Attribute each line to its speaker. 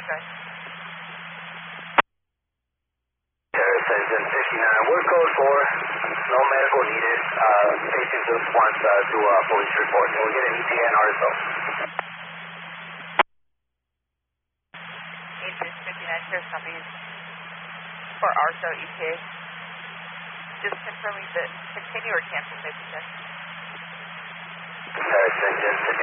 Speaker 1: Drive.
Speaker 2: Terrace Engine 59, word code 4, no medical needed. Patient just wants to do a police report. We'll get an ETA and RSO.
Speaker 1: Agent 59, Terrace copy for RSO ETA. Just confirming that continue or cancel safety check.
Speaker 2: Terrace Engine 59.